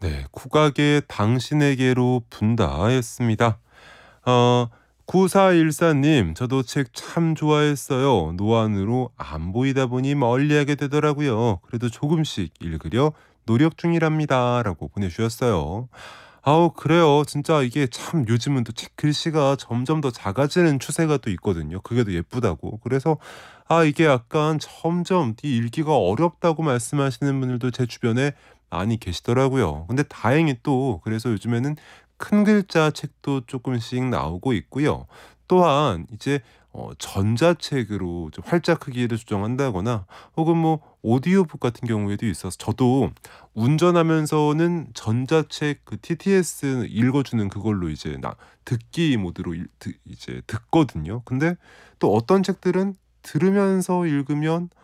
네. 국악의 당신에게로 분다였습니다. 어 9414 님, 저도 책 참 좋아했어요. 노안으로 안 보이다 보니 멀리하게 되더라고요. 그래도 조금씩 읽으려 노력 중이랍니다."라고 보내주셨어요. 아우, 그래요. 진짜 이게 참 요즘은 또 책 글씨가 점점 더 작아지는 추세가 또 있거든요. 그게 더 예쁘다고. 그래서 이게 약간 점점 이 읽기가 어렵다고 말씀하시는 분들도 제 주변에 많이 계시더라고요. 근데 다행히 또 그래서 요즘에는 큰 글자 책도 쪼끔씩 나오고 있고요. 또한 이제 전자책으로 좀 활자 크기를 조정한다거나 혹은 뭐 오디오북 같은 경우에도 있어서 저도 운전하면서는 전자책 그 TTS 읽어주는 그걸로 이제 나 듣기 모드로 이제 듣거든요. 근데 또 어떤 책들은 들으면서 읽으면